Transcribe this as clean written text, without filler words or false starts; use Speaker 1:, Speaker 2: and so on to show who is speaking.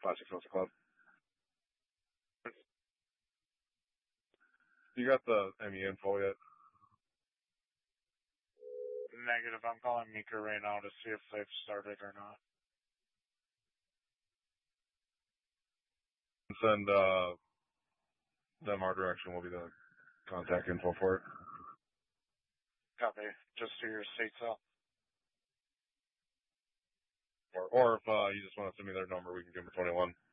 Speaker 1: Classic Salsa Club. You got the ME info yet?
Speaker 2: Negative. I'm calling Meeker right now to see if they've started or not.
Speaker 1: Send them our direction. Will be the contact info for it.
Speaker 2: Copy. Just to your state cell.
Speaker 1: Or if you just want to send me their number, we can give them 21.